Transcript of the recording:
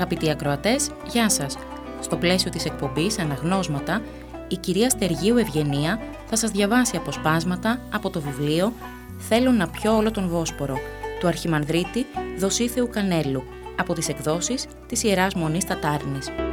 Αγαπητοί ακροατές, γεια σας. Στο πλαίσιο της εκπομπής Αναγνώσματα, η κυρία Στεργίου Ευγενία θα σας διαβάσει αποσπάσματα από το βιβλίο «Θέλω να πιω όλο τον Βόσπορο» του Αρχιμανδρίτη Δοσίθεου Κανέλου από τις εκδόσεις της Ιεράς Μονής Τατάρινης.